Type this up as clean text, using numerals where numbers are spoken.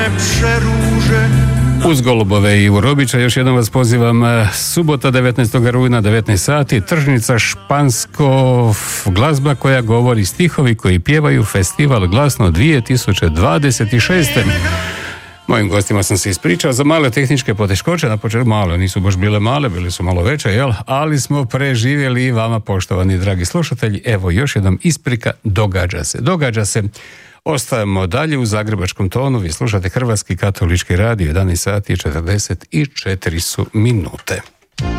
Uz Golubove i Urobića još jednom vas pozivam, subota 19. rujna 19 sati, tržnica Špansko, glazba koja govori, stihovi koji pjevaju, festival Glasno 2026. Mojim gostima sam se ispričao za male tehničke poteškoće, na početku male, nisu baš bile male, bile su malo veće, jel? Ali smo preživjeli i vama, poštovani dragi slušatelji, evo još jednom isprika, događa se. Ostajemo dalje u zagrebačkom tonu, vi slušate Hrvatski katolički radio, 11 sati i 44 minute.